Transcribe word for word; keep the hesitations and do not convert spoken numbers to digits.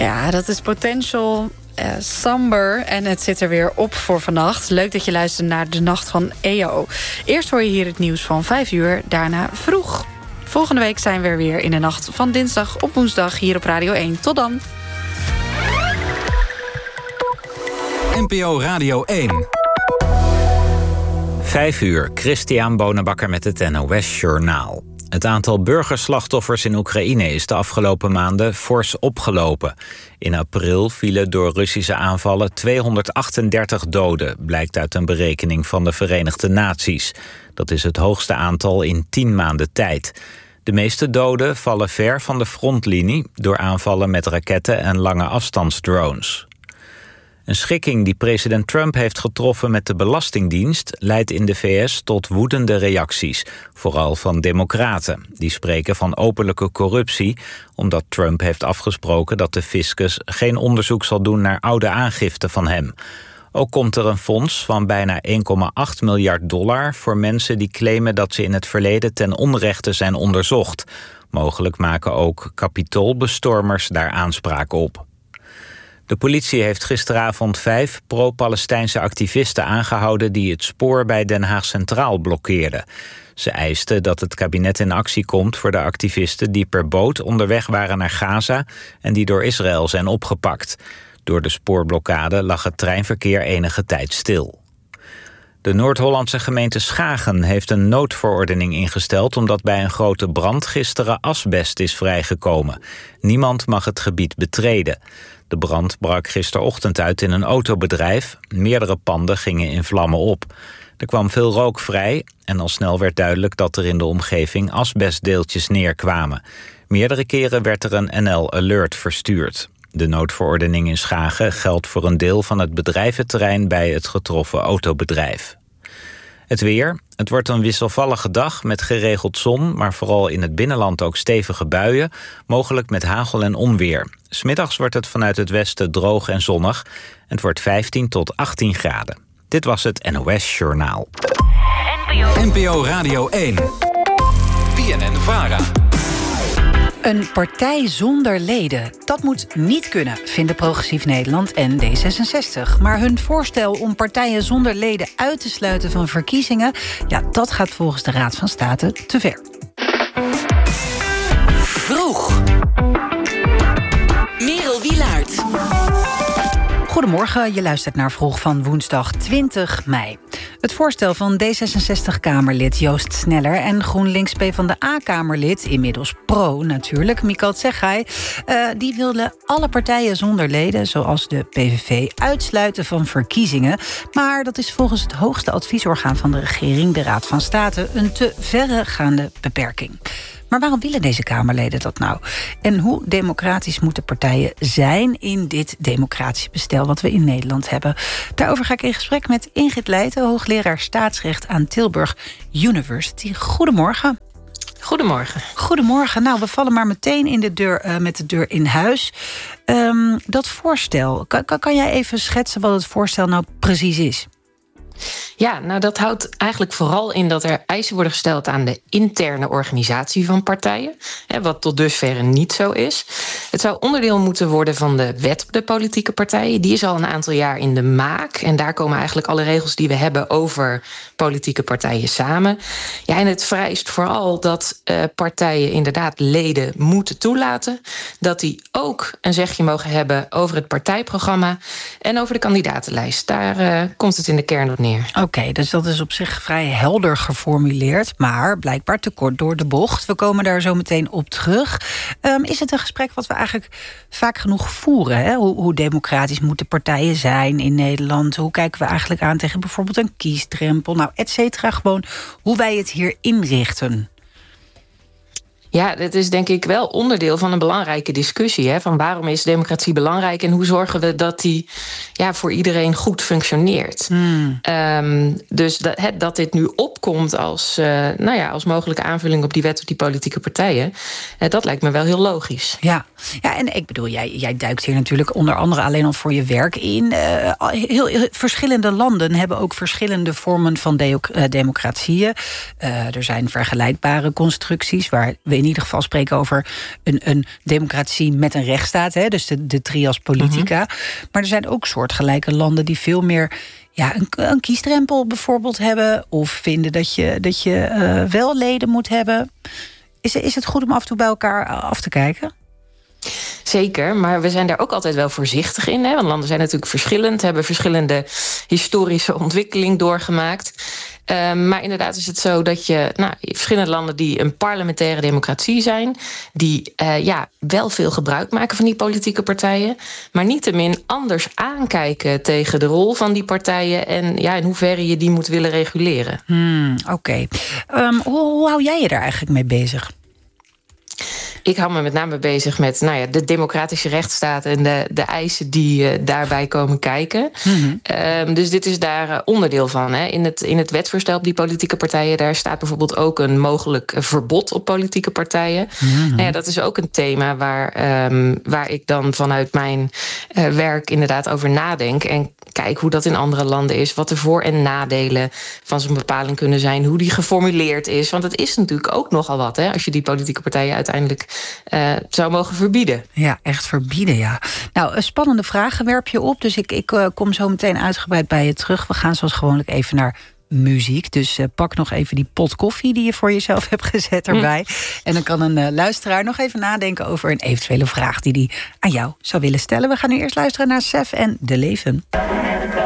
Ja, dat is Potential uh, Somber. En het zit er weer op voor vannacht. Leuk dat je luistert naar de Nacht van E O. Eerst hoor je hier het nieuws van vijf uur, daarna vroeg. Volgende week zijn we er weer in de nacht van dinsdag op woensdag hier op Radio één. Tot dan. N P O Radio één. Vijf uur, Christian Bonenbakker met het N O S Journaal. Het aantal burgerslachtoffers in Oekraïne is de afgelopen maanden fors opgelopen. In april vielen door Russische aanvallen tweehonderdachtendertig doden, blijkt uit een berekening van de Verenigde Naties. Dat is het hoogste aantal in tien maanden tijd. De meeste doden vallen ver van de frontlinie door aanvallen met raketten en lange afstandsdrones. Een schikking die president Trump heeft getroffen met de Belastingdienst leidt in de V S tot woedende reacties, vooral van democraten. Die spreken van openlijke corruptie, omdat Trump heeft afgesproken dat de fiscus geen onderzoek zal doen naar oude aangiften van hem. Ook komt er een fonds van bijna één komma acht miljard dollar voor mensen die claimen dat ze in het verleden ten onrechte zijn onderzocht. Mogelijk maken ook kapitoolbestormers daar aanspraak op. De politie heeft gisteravond vijf pro-Palestijnse activisten aangehouden die het spoor bij Den Haag Centraal blokkeerden. Ze eisten dat het kabinet in actie komt voor de activisten die per boot onderweg waren naar Gaza en die door Israël zijn opgepakt. Door de spoorblokkade lag het treinverkeer enige tijd stil. De Noord-Hollandse gemeente Schagen heeft een noodverordening ingesteld omdat bij een grote brand gisteren asbest is vrijgekomen. Niemand mag het gebied betreden. De brand brak gisterochtend uit in een autobedrijf. Meerdere panden gingen in vlammen op. Er kwam veel rook vrij en al snel werd duidelijk dat er in de omgeving asbestdeeltjes neerkwamen. Meerdere keren werd er een N L-alert verstuurd. De noodverordening in Schagen geldt voor een deel van het bedrijventerrein bij het getroffen autobedrijf. Het weer. Het wordt een wisselvallige dag met geregeld zon, maar vooral in het binnenland ook stevige buien, mogelijk met hagel en onweer. 'S Middags wordt het vanuit het westen droog en zonnig. Het wordt vijftien tot achttien graden. Dit was het N O S Journaal. N P O Radio één. B N N-Vara. Een partij zonder leden, dat moet niet kunnen, vinden Progressief Nederland en D zesenzestig. Maar hun voorstel om partijen zonder leden uit te sluiten van verkiezingen, ja, dat gaat volgens de Raad van State te ver. Vroeg. Merel Wielaert. Goedemorgen, je luistert naar Vroeg van woensdag twintig mei. Het voorstel van D zesenzestig-Kamerlid Joost Sneller en GroenLinks PvdA-Kamerlid, inmiddels pro natuurlijk, Michael Tsegay, uh, die wilden alle partijen zonder leden, zoals de P V V, uitsluiten van verkiezingen. Maar dat is volgens het hoogste adviesorgaan van de regering, de Raad van State, een te verregaande beperking. Maar waarom willen deze Kamerleden dat nou? En hoe democratisch moeten partijen zijn in dit democratisch bestel wat we in Nederland hebben? Daarover ga ik in gesprek met Ingrid Leijten, hoogleraar staatsrecht aan Tilburg University. Goedemorgen. Goedemorgen. Goedemorgen. Nou, we vallen maar meteen in de deur, uh, met de deur in huis. Um, dat voorstel, kan, kan, kan jij even schetsen wat het voorstel nou precies is? Ja, nou dat houdt eigenlijk vooral in dat er eisen worden gesteld aan de interne organisatie van partijen, hè, wat tot dusver niet zo is. Het zou onderdeel moeten worden van de wet op de politieke partijen. Die is al een aantal jaar in de maak en daar komen eigenlijk alle regels die we hebben over politieke partijen samen. Ja, en het vereist vooral dat uh, partijen inderdaad leden moeten toelaten, dat die ook een zegje mogen hebben over het partijprogramma en over de kandidatenlijst. Daar uh, komt het in de kern op neer. Oké, okay, dus dat is op zich vrij helder geformuleerd, maar blijkbaar te kort door de bocht. We komen daar zo meteen op terug. Um, is het een gesprek wat we eigenlijk vaak genoeg voeren? Hè? Hoe, hoe democratisch moeten partijen zijn in Nederland? Hoe kijken we eigenlijk aan tegen bijvoorbeeld een kiesdrempel? Nou, et cetera. Gewoon hoe wij het hier inrichten. Ja, dat is denk ik wel onderdeel van een belangrijke discussie. Hè, van waarom is democratie belangrijk en hoe zorgen we dat die ja, voor iedereen goed functioneert. Hmm. Um, dus dat, he, dat dit nu opkomt als, uh, nou ja, als mogelijke aanvulling op die wet op die politieke partijen, uh, dat lijkt me wel heel logisch. Ja, ja en ik bedoel, jij, jij duikt hier natuurlijk onder andere alleen al voor je werk in. Uh, heel, heel, verschillende landen hebben ook verschillende vormen van de- uh, democratieën. Uh, er zijn vergelijkbare constructies waar we in ieder geval spreken over een, een democratie met een rechtsstaat. Hè, dus de, de trias politica. Mm-hmm. Maar er zijn ook soortgelijke landen die veel meer ja, een, een kiesdrempel bijvoorbeeld hebben. Of vinden dat je, dat je uh, wel leden moet hebben. Is, is het goed om af en toe bij elkaar af te kijken? Zeker, maar we zijn daar ook altijd wel voorzichtig in. Hè? Want landen zijn natuurlijk verschillend, hebben verschillende historische ontwikkeling doorgemaakt. Uh, maar inderdaad is het zo dat je nou, verschillende landen die een parlementaire democratie zijn, die uh, ja, wel veel gebruik maken van die politieke partijen, maar niettemin anders aankijken tegen de rol van die partijen en ja, in hoeverre je die moet willen reguleren. Hmm, Oké. Okay. Um, hoe, hoe hou jij je daar eigenlijk mee bezig? Ik hou me met name bezig met nou ja, de democratische rechtsstaat en de, de eisen die uh, daarbij komen kijken. Mm-hmm. Um, dus dit is daar uh, onderdeel van. Hè. In, het, in het wetsvoorstel op die politieke partijen, daar staat bijvoorbeeld ook een mogelijk verbod op politieke partijen. Mm-hmm. Nou ja, dat is ook een thema waar, um, waar ik dan vanuit mijn uh, werk inderdaad over nadenk. En kijk hoe dat in andere landen is, wat de voor- en nadelen van zo'n bepaling kunnen zijn, hoe die geformuleerd is. Want het is natuurlijk ook nogal wat, hè, als je die politieke partijen uiteindelijk uh, zou mogen verbieden. Ja, echt verbieden, ja. Nou, spannende vragen werp je op, dus ik, ik uh, kom zo meteen uitgebreid bij je terug. We gaan zoals gewoonlijk even naar muziek. Dus uh, pak nog even die pot koffie die je voor jezelf hebt gezet erbij. Mm. En dan kan een uh, luisteraar nog even nadenken over een eventuele vraag die hij aan jou zou willen stellen. We gaan nu eerst luisteren naar Sef en De Leven.